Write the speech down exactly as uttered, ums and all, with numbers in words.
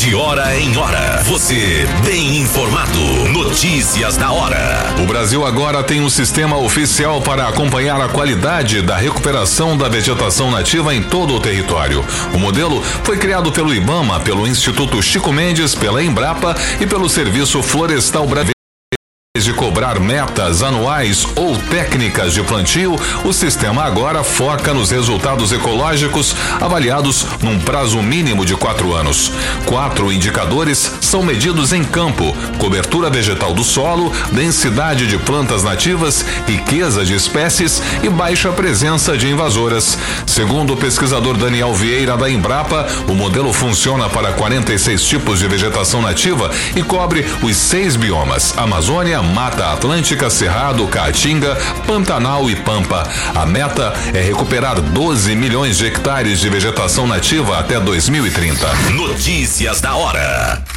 De hora em hora, você bem informado. Notícias da hora. O Brasil agora tem um sistema oficial para acompanhar a qualidade da recuperação da vegetação nativa em todo o território. O modelo foi criado pelo IBAMA, pelo Instituto Chico Mendes, pela Embrapa e pelo Serviço Florestal Brasileiro. De cobrar metas anuais ou técnicas de plantio, o sistema agora foca nos resultados ecológicos avaliados num prazo mínimo de quatro anos. Quatro indicadores são medidos em campo: cobertura vegetal do solo, densidade de plantas nativas, riqueza de espécies e baixa presença de invasoras. Segundo o pesquisador Daniel Vieira da Embrapa, o modelo funciona para quarenta e seis tipos de vegetação nativa e cobre os seis biomas: Amazônia, Mata Atlântica, Cerrado, Caatinga, Pantanal e Pampa. A meta é recuperar doze milhões de hectares de vegetação nativa até dois mil e trinta. Notícias da hora.